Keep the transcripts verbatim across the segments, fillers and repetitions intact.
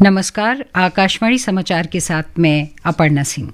नमस्कार, आकाशवाणी समाचार के साथ मैं अपर्णा सिंह।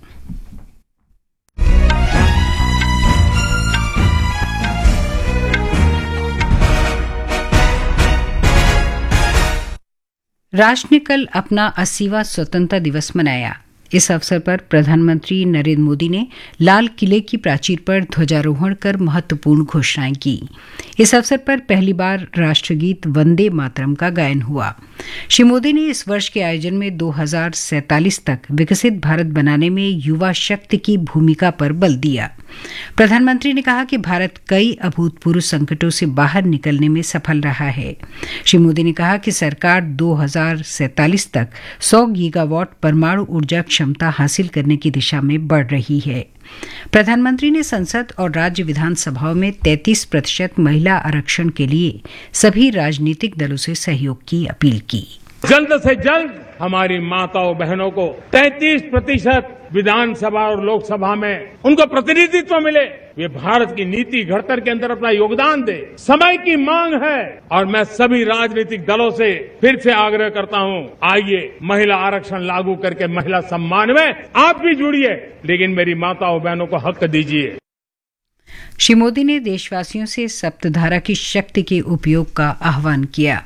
राष्ट्र ने कल अपना अस्सीवां स्वतंत्रता दिवस मनाया। इस अवसर पर प्रधानमंत्री नरेंद्र मोदी ने लाल किले की प्राचीर पर ध्वजारोहण कर महत्वपूर्ण घोषणाएं की। इस अवसर पर पहली बार राष्ट्रगीत वंदे मातरम का गायन हुआ। श्री मोदी ने इस वर्ष के आयोजन में दो हज़ार सैंतालीस तक विकसित भारत बनाने में युवा शक्ति की भूमिका पर बल दिया। प्रधानमंत्री ने कहा कि भारत कई अभूतपूर्व संकटों से बाहर निकलने में सफल रहा है। श्री मोदी ने कहा कि सरकार दो हज़ार सैंतालीस तक सौ गीगावाट परमाणु ऊर्जा क्षमता हासिल करने की दिशा में बढ़ रही है। प्रधानमंत्री ने संसद और राज्य विधानसभाओं में तैंतीस प्रतिशत महिला आरक्षण के लिए सभी राजनीतिक दलों से सहयोग की अपील की। जल्द से जल्द हमारी माताओं बहनों को तैंतीस प्रतिशत विधानसभा और लोकसभा में उनको प्रतिनिधित्व मिले। ये भारत की नीति घड़तर के अंदर अपना योगदान दे, समय की मांग है। और मैं सभी राजनीतिक दलों से फिर से आग्रह करता हूं, आइए महिला आरक्षण लागू करके महिला सम्मान में आप भी जुड़िए, लेकिन मेरी माताओं बहनों को हक दीजिए। श्री मोदी ने देशवासियों से सप्तधारा की शक्ति के उपयोग का आह्वान किया।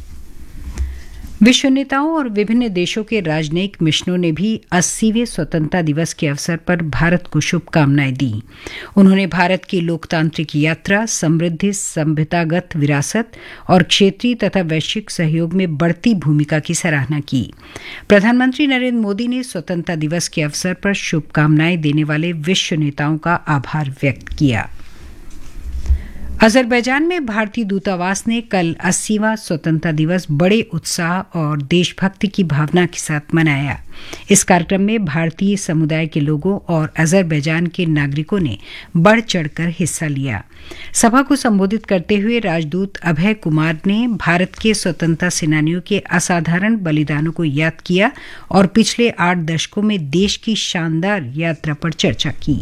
विश्व नेताओं और विभिन्न देशों के राजनयिक मिशनों ने भी अस्सीवें स्वतंत्रता दिवस के अवसर पर भारत को शुभकामनाएं दी। उन्होंने भारत की लोकतांत्रिक यात्रा, समृद्धि, सभ्यतागत विरासत और क्षेत्रीय तथा वैश्विक सहयोग में बढ़ती भूमिका की सराहना की। प्रधानमंत्री नरेंद्र मोदी ने स्वतंत्रता दिवस के अवसर पर शुभकामनाएं देने वाले विश्व नेताओं का आभार व्यक्त किया। अजरबैजान में भारतीय दूतावास ने कल अस्सीवां स्वतंत्रता दिवस बड़े उत्साह और देशभक्ति की भावना के साथ मनाया। इस कार्यक्रम में भारतीय समुदाय के लोगों और अजरबैजान के नागरिकों ने बढ़ चढ़कर हिस्सा लिया। सभा को संबोधित करते हुए राजदूत अभय कुमार ने भारत के स्वतंत्रता सेनानियों के असाधारण बलिदानों को याद किया और पिछले आठ दशकों में देश की शानदार यात्रा पर चर्चा की।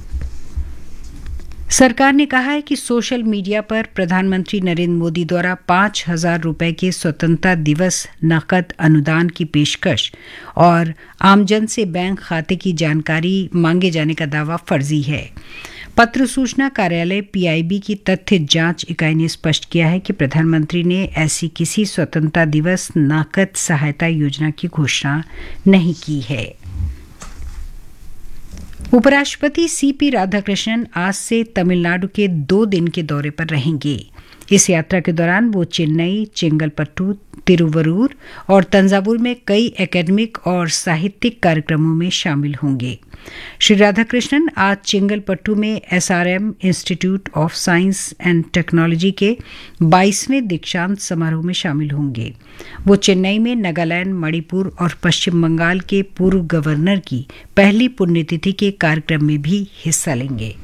सरकार ने कहा है कि सोशल मीडिया पर प्रधानमंत्री नरेंद्र मोदी द्वारा पांच हजार रुपए के स्वतंत्रता दिवस नकद अनुदान की पेशकश और आमजन से बैंक खाते की जानकारी मांगे जाने का दावा फर्जी है। पत्र सूचना कार्यालय पीआईबी की तथ्य जांच इकाई ने स्पष्ट किया है कि प्रधानमंत्री ने ऐसी किसी स्वतंत्रता दिवस नकद सहायता योजना की घोषणा नहीं की है। उपराष्ट्रपति सीपी राधाकृष्णन आज से तमिलनाडु के दो दिन के दौरे पर रहेंगे। इस यात्रा के दौरान वो चेन्नई, चेंगलपट्टू, तिरुवरूर और तंजावुर में कई एकेडमिक और साहित्यिक कार्यक्रमों में शामिल होंगे। श्री राधाकृष्णन आज चेंगलपट्टू में SRM institute of science and technology के बाईसवें दीक्षांत समारोह में शामिल होंगे। वो चेन्नई में नागालैंड, मणिपुर और पश्चिम बंगाल के पूर्व गवर्नर की पहली पुण्यतिथि के कार्यक्रम में भी हिस्सा लेंगे।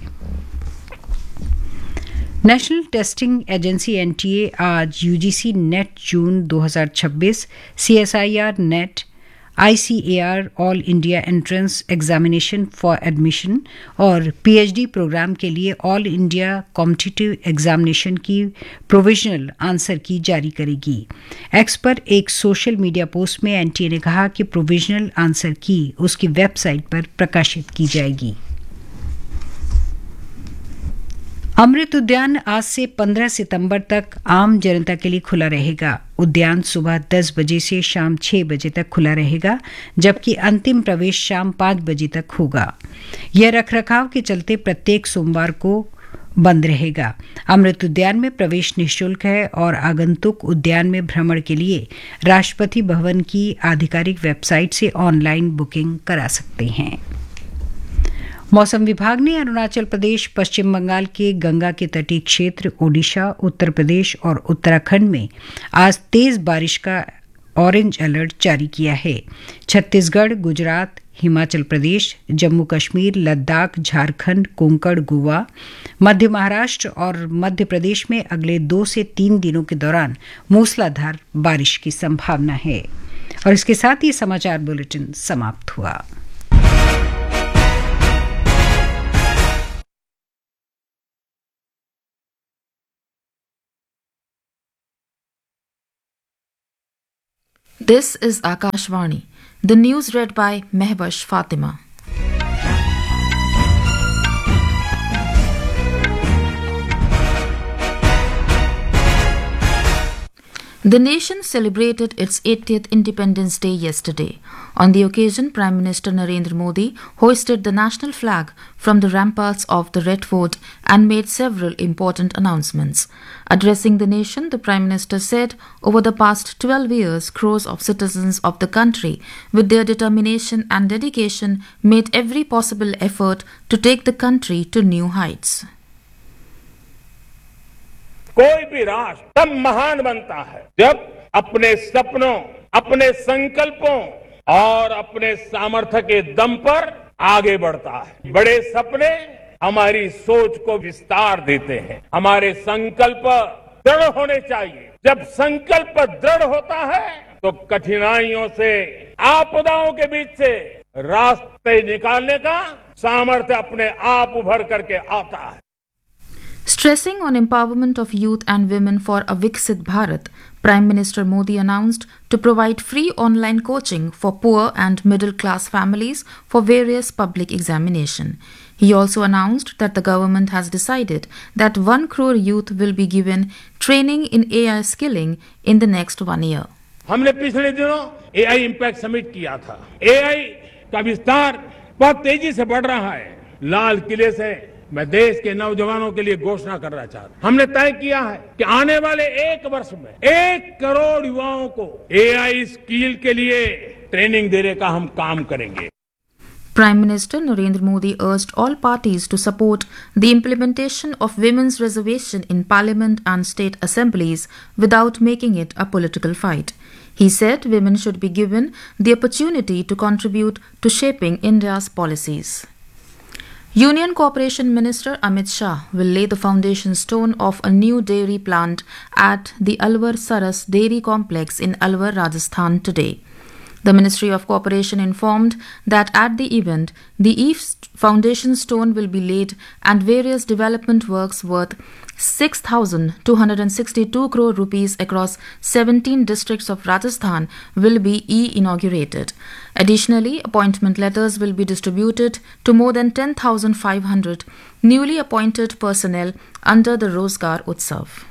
नेशनल टेस्टिंग एजेंसी एनटीए आज यूजीसी नेट जून दो हज़ार छब्बीस, CSIR net, ICAR all India entrance examination for admission और पीएचडी प्रोग्राम के लिए ऑल इंडिया कॉम्पिटिटिव एग्जामिनेशन की प्रोविजनल आंसर की जारी करेगी। एक्स पर एक सोशल मीडिया पोस्ट में एनटीए ने कहा कि प्रोविजनल आंसर की उसकी वेबसाइट पर प्रकाशित की जाएगी। अमृत उद्यान आज से पंद्रह सितंबर तक आम जनता के लिए खुला रहेगा। उद्यान सुबह दस बजे से शाम छह बजे तक खुला रहेगा, जबकि अंतिम प्रवेश शाम पाँच बजे तक होगा। यह रखरखाव के चलते प्रत्येक सोमवार को बंद रहेगा। अमृत उद्यान में प्रवेश निःशुल्क है और आगंतुक उद्यान में भ्रमण के लिए राष्ट्रपति भवन की आधिकारिक वेबसाइट से ऑनलाइन बुकिंग करा सकते हैं। मौसम विभाग ने अरुणाचल प्रदेश, पश्चिम बंगाल के गंगा के तटीय क्षेत्र, ओडिशा, उत्तर प्रदेश और उत्तराखंड में आज तेज बारिश का ऑरेंज अलर्ट जारी किया है। छत्तीसगढ़, गुजरात, हिमाचल प्रदेश, जम्मू कश्मीर, लद्दाख, झारखंड, कोंकण, गोवा, मध्य महाराष्ट्र और मध्य प्रदेश में अगले दो से तीन दिनों के दौरान मूसलाधार बारिश की संभावना है। और इसके साथ ये समाचार बुलेटिन समाप्त हुआ। This is Akashvani. The news read by Mehbash Fatima. The nation celebrated its eightieth Independence Day yesterday. On the occasion, Prime Minister Narendra Modi hoisted the national flag from the ramparts of the Red Fort and made several important announcements. Addressing the nation, the Prime Minister said, over the past twelve years, crores of citizens of the country, with their determination and dedication, made every possible effort to take the country to new heights. कोई भी राष्ट्र तब महान बनता है जब अपने सपनों, अपने संकल्पों और अपने सामर्थ्य के दम पर आगे बढ़ता है। बड़े सपने हमारी सोच को विस्तार देते हैं। हमारे संकल्प दृढ़ होने चाहिए। जब संकल्प दृढ़ होता है तो कठिनाइयों से, आपदाओं के बीच से रास्ते निकालने का सामर्थ्य अपने आप उभर करके आता है। Stressing on empowerment of youth and women for a Viksit Bharat, Prime Minister Modi announced to provide free online coaching for poor and middle-class families for various public examination. He also announced that the government has decided that one crore youth will be given training in A I skilling in the next one year. हमने पिछले दिनों A I impact summit किया था। A I का विस्तार बहुत तेजी से बढ़ रहा है। लाल किले से मैं देश के नौजवानों के लिए घोषणा करना चाहता हूं। हमने तय किया है कि आने वाले एक वर्ष में एक करोड़ युवाओं को A I स्किल के लिए ट्रेनिंग देने का हम काम करेंगे। Prime Minister Narendra Modi urged all parties to support the implementation of women's reservation in Parliament and state assemblies without making it a political fight. He said women should be given the opportunity to contribute to shaping India's policies. Union Cooperation Minister Amit Shah will lay the foundation stone of a new dairy plant at the Alwar Saras Dairy Complex in Alwar, Rajasthan today. The Ministry of Cooperation informed that at the event, the East foundation stone will be laid and various development works worth six thousand two hundred sixty-two crore rupees across seventeen districts of Rajasthan will be e-inaugurated. Additionally, appointment letters will be distributed to more than ten thousand five hundred newly appointed personnel under the Rozgar Utsav.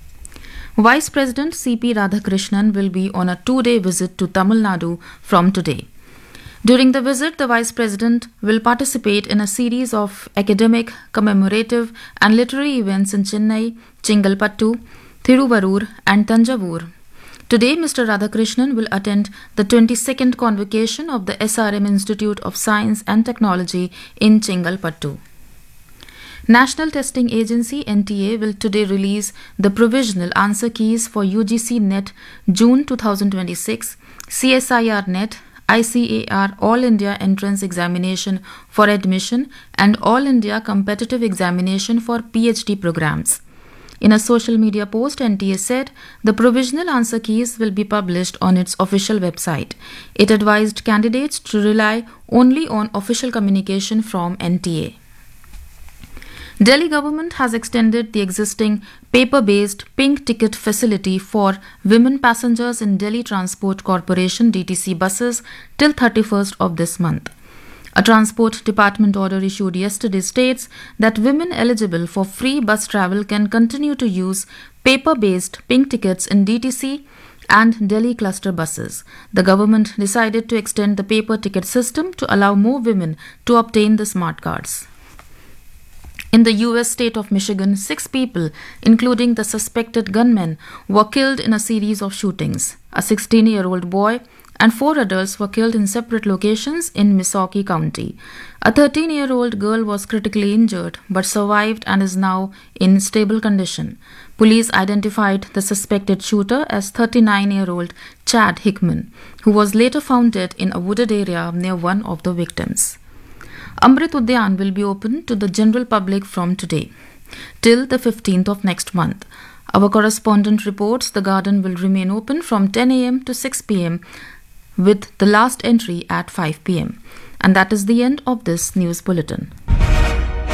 Vice President C P Radhakrishnan will be on a two-day visit to Tamil Nadu from today. During the visit, the Vice President will participate in a series of academic, commemorative and literary events in Chennai, Chengalpattu, Thiruvarur and Tanjavur. Today, Mister Radhakrishnan will attend the twenty-second convocation of the S R M Institute of Science and Technology in Chengalpattu. National Testing Agency N T A will today release the provisional answer keys for U G C NET June twenty twenty-six, C S I R NET, I C A R All India Entrance Examination for Admission and All India Competitive Examination for P H D programs. In a social media post, N T A said the provisional answer keys will be published on its official website. It advised candidates to rely only on official communication from N T A. Delhi government has extended the existing paper-based pink ticket facility for women passengers in Delhi Transport Corporation D T C buses till thirty-first of this month. A Transport Department order issued yesterday states that women eligible for free bus travel can continue to use paper-based pink tickets in D T C and Delhi cluster buses. The government decided to extend the paper ticket system to allow more women to obtain the smart cards. In the U S state of Michigan, six people, including the suspected gunman, were killed in a series of shootings. A sixteen-year-old boy and four adults were killed in separate locations in Milwaukee County. A thirteen-year-old girl was critically injured but survived and is now in stable condition. Police identified the suspected shooter as thirty-nine-year-old Chad Hickman, who was later found dead in a wooded area near one of the victims. Amrit Udyan will be open to the general public from today till the fifteenth of next month. Our correspondent reports the garden will remain open from ten a.m. to six p.m. with the last entry at five p.m. And that is the end of this news bulletin.